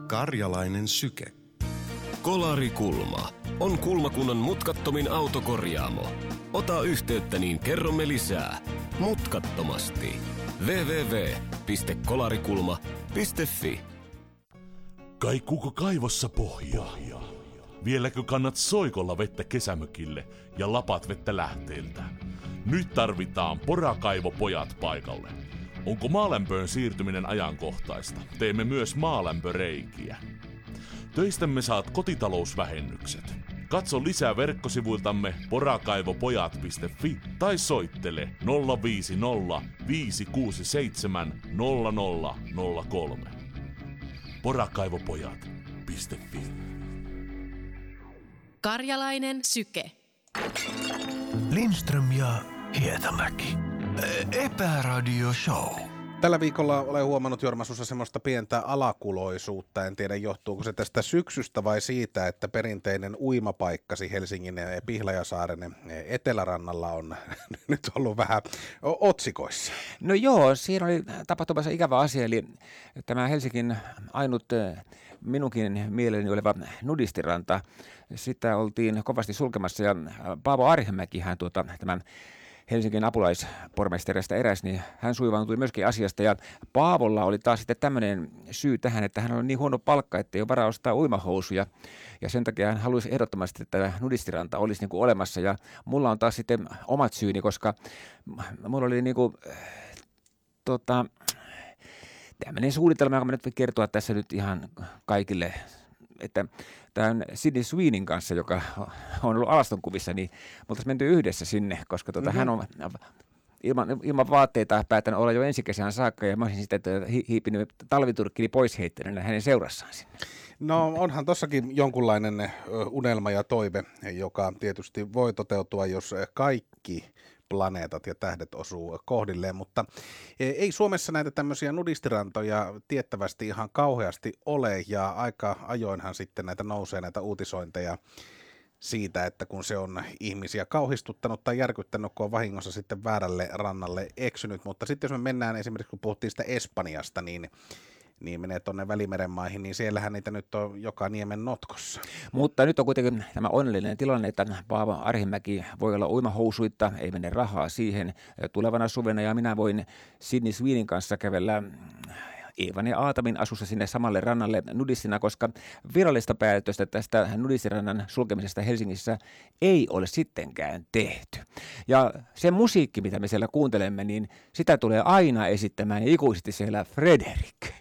Karjalainen syke. Kolarikulma on Kulmakunnan mutkattomin autokorjaamo. Ota yhteyttä, niin kerromme lisää. Mutkattomasti. www.kolarikulma.fi. Kaikuuko kaivossa pohjaa? Vieläkö kannat soikolla vettä kesämökille ja lapat vettä lähteeltä? Nyt tarvitaan Porakaivopojat paikalle. Onko maalämpöön siirtyminen ajankohtaista? Teemme myös maalämpöreikiä. Töistämme saat kotitalousvähennykset. Katso lisää verkkosivuiltamme porakaivopojat.fi tai soittele 050 567 0003. Porakaivopojat.fi. Karjalainen syke. Lindström ja Hietamäki. Epäradio Show. Tällä viikolla olen huomannut, Jorma, sinussa semmoista pientä alakuloisuutta. En tiedä, johtuuko se tästä syksystä vai siitä, että perinteinen uimapaikkasi Helsingin Pihlajasaaren etelärannalla on nyt ollut vähän otsikoissa. No joo, siinä oli tapahtumassa ikävä asia, eli tämä Helsingin ainut minunkin mieleni oleva nudistiranta, sitä oltiin kovasti sulkemassa ja Paavo Arhimäkihän tämän Helsingin apulaispormestarista eräs, niin hän suivaantui myöskin asiasta ja Paavolla oli taas sitten tämmöinen syy tähän, että hän oli niin huono palkka, että ei ole varaa ostaa uimahousuja ja sen takia hän halusi ehdottomasti, että tämä nudistiranta olisi niin kuin olemassa ja mulla on taas sitten omat syyni, koska mulla oli niin kuin, tämmöinen suunnitelma, joka mä nyt kertoa tässä nyt ihan kaikille, että tämän Sydney Sweeneyn kanssa, joka on ollut alastonkuvissa, niin me oltaisiin menty yhdessä sinne, koska hän on ilman vaatteita päättänyt olla jo ensi kesän saakka, ja mä olisin sitten hiipinyt talviturkkini pois heittäneenä hänen seurassaan sinne. No onhan tossakin jonkunlainen unelma ja toive, joka tietysti voi toteutua, jos kaikki planeetat ja tähdet osuu kohdilleen, mutta ei Suomessa näitä tämmöisiä nudistirantoja tiettävästi ihan kauheasti ole, ja aika ajoinhan sitten nousee näitä uutisointeja siitä, että kun se on ihmisiä kauhistuttanut tai järkyttänyt, kun on vahingossa sitten väärälle rannalle eksynyt, mutta sitten jos me mennään esimerkiksi, kun puhuttiin sitä Espanjasta, niin menee tuonne Välimeren maihin, niin siellähän niitä nyt on joka niemen notkossa. Mutta nyt on kuitenkin tämä onnellinen tilanne, että Paavo Arhimäki voi olla uimahousuitta, ei mene rahaa siihen tulevana suvena, ja minä voin Sydney Sweeneyn kanssa kävellä Eevan ja Aatamin asussa sinne samalle rannalle nudistina, koska virallista päätöstä tästä nudistirannan sulkemisesta Helsingissä ei ole sittenkään tehty. Ja se musiikki, mitä me siellä kuuntelemme, niin sitä tulee aina esittämään ikuisesti siellä Fredrik.